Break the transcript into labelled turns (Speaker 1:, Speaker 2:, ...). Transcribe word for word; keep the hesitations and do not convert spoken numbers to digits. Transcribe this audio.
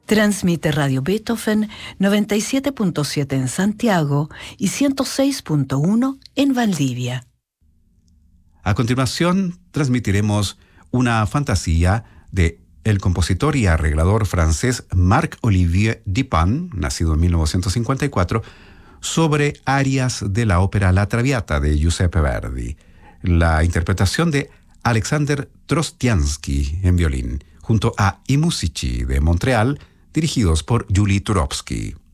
Speaker 1: Transmite Radio Beethoven noventa y siete punto siete en Santiago y ciento seis punto uno en Valdivia.
Speaker 2: A continuación, transmitiremos una fantasía de el compositor y arreglador francés Marc-Olivier Dupin, nacido en mil novecientos cincuenta y cuatro, sobre arias de la ópera La Traviata de Giuseppe Verdi. La interpretación de Alexander Trostiansky en violín, junto a I Musici de Montreal, dirigidos por Julie Turovsky.